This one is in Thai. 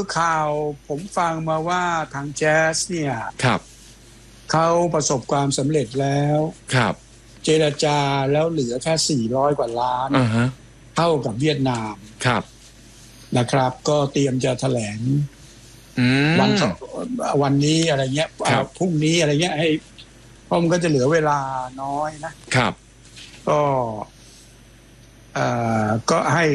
ข่าวผมฟังมาว่าทางแจ๊สเนี่ยครับเขาประสบความสำเร็จแล้วครับเจรจาแล้วเหลือแค่400 กว่าล้านเท่ากับเวียดนามครับนะครับก็เตรียมจะแถลงวันนี้อะไรเงี้ยพรุ่งนี้อะไรเงี้ยให้เพราะมันก็จะเหลือเวลาน้อยนะครับก็ให้